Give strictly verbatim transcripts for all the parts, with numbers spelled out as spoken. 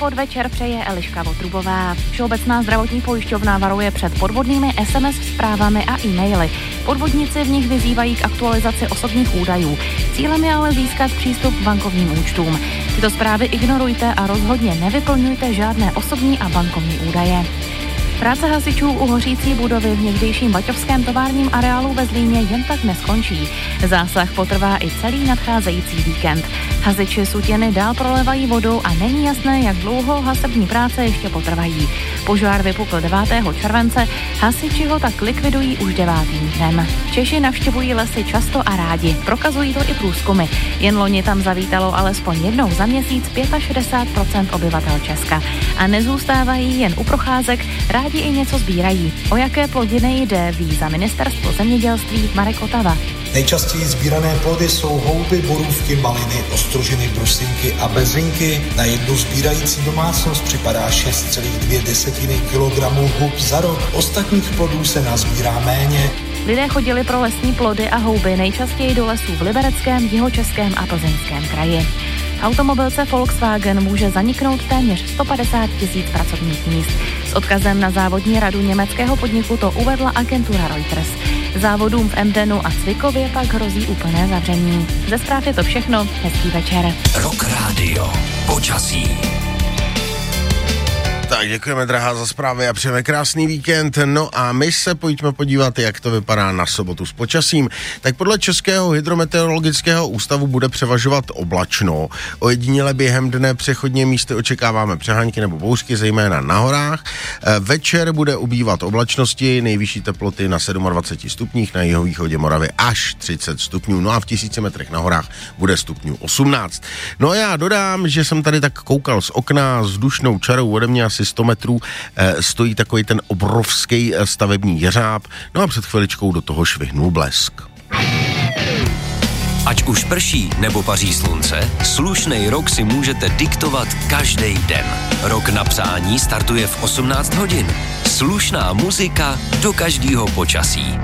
podvečer přeje Eliška Votrubová. Všeobecná zdravotní pojišťovna varuje před podvodnými es em es zprávami a e-maily. Podvodníci v nich vyzývají k aktualizaci osobních údajů. Cílem je ale získat přístup k bankovním účtům. Tyto zprávy ignorujte a rozhodně nevyplňujte žádné osobní a bankovní údaje. Práce hasičů u hořící budovy v někdejším baťovském továrním areálu ve Zlíně jen tak neskončí. Zásah potrvá i celý nadcházející víkend. Hasiči sutěny dál prolevají vodou a není jasné, jak dlouho hasební práce ještě potrvají. Požár vypukl devátého července, hasiči ho tak likvidují už devátým dnem. Češi navštěvují lesy často a rádi, prokazují to i průzkumy. Jen loni tam zavítalo alespoň jednou za měsíc šedesát pět procent obyvatel Česka. A nezůstávají jen u procházek, rádi i něco sbírají. O jaké plodiny jde, ví za ministerstvo zemědělství Marek Otava. Nejčastěji sbírané plody jsou houby, borůvky, maliny, ostrožiny, brusinky a bezinky. Na jednu sbírající domácnost připadá šest celá dvě desetiny kilogramu hub za rok. Ostatních plodů se nazbírá méně. Lidé chodili pro lesní plody a houby nejčastěji do lesů v Libereckém, Jihočeském a Plzeňském kraji. V automobilce Volkswagen může zaniknout téměř sto padesát tisíc pracovních míst. S odkazem na závodní radu německého podniku to uvedla agentura Reuters. Závodům v Emdenu a Cvikově pak hrozí úplné zavření. Ze zpráv je to všechno. Hezký večer. Rock Radio. Počasí. Tak děkujeme, drahá, za zprávy a přejeme krásný víkend. No a my se pojďme podívat, jak to vypadá na sobotu s počasím. Tak podle Českého hydrometeorologického ústavu bude převažovat oblačno. Ojediněle během dne přechodně místy očekáváme přehánky nebo bouřky, zejména na horách. Večer bude ubývat oblačnosti, nejvyšší teploty na dvacet sedm stupních, na jihovýchodě Moravy až třicet stupňů. No a v tisíci metrech na horách bude stupňů osmnáct. No a já dodám, že jsem tady tak koukal z okna s dušnou čarou ode mě asi sto metrů eh, stojí takový ten obrovský eh, stavební jeřáb, no a před chviličkou do toho švihnul blesk. Ať už prší nebo paří slunce, slušnej rok si můžete diktovat každý den. Rok na přání startuje v osmnáct hodin. Slušná muzika do každého počasí.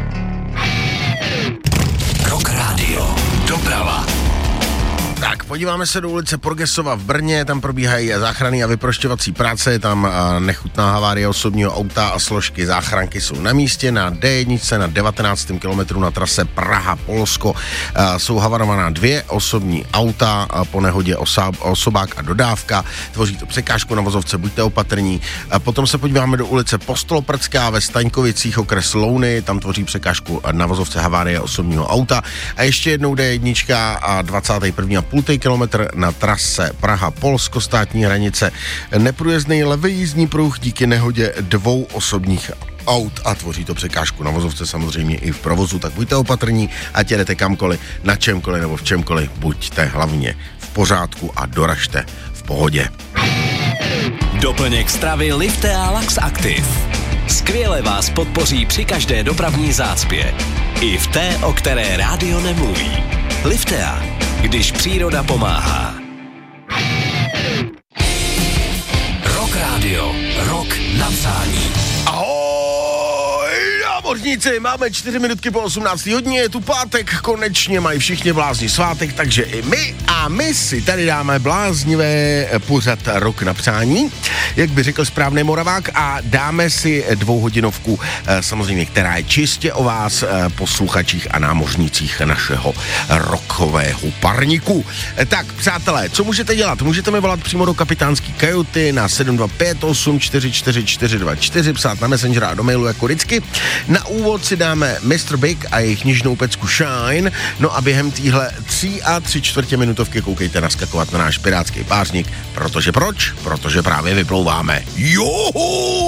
Rock Radio. Doprava. Tak, podíváme se do ulice Porgesova v Brně, tam probíhají záchranné a vyprošťovací práce, tam a, nechutná havárie osobního auta a složky záchranky jsou na místě. Na dé jedna na devatenáctém kilometru na trase Praha-Polsko a, jsou havarovaná dvě osobní auta, a po nehodě osa, osobák a dodávka, tvoří to překážku na vozovce, buďte opatrní. A potom se podíváme do ulice Postoloprcká ve Staňkovicích, okres Louny, tam tvoří překážku na vozovce havárie osobního auta. A ještě jednou dé jedna a dvacátý první a půl kilometr na trase Praha-Polsko, státní hranice. Neprůjezdný levý jízdní pruh díky nehodě dvou osobních aut a tvoří to překážku na vozovce, samozřejmě i v provozu, tak buďte opatrní, ať jedete kamkoliv, na čemkoliv nebo v čemkoliv, buďte hlavně v pořádku a doražte v pohodě. Doplněk stravy Liftea Lax Active. Skvěle vás podpoří při každé dopravní zácpě. I v té, o které rádio nemluví. Liftea, když příroda pomáhá. Rock Radio. Rock na přání. Ahoj, námořníci, máme čtyři minutky po osmnácté hodině, je tu pátek, konečně mají všichni blázni svátek, takže i my a my si tady dáme bláznivé pořad Rock na přání, jak by řekl správný Moravák, a dáme si dvouhodinovku, samozřejmě, která je čistě o vás, posluchačích a námořnících našeho rockového parníku. Tak, přátelé, co můžete dělat? Můžete mi volat přímo do kapitánský kajuty na sedm dva pět osm čtyři čtyři čtyři dva čtyři, psát na Messenger a do mailu jako vždycky. Na úvod si dáme mister Big a jejich nižnou pecku Shine, no a během téhle tří a tři čtvrtě minutovky koukejte naskakovat na náš pirátský pářník, protože proč? Protože právě vyplouváme. Juhu!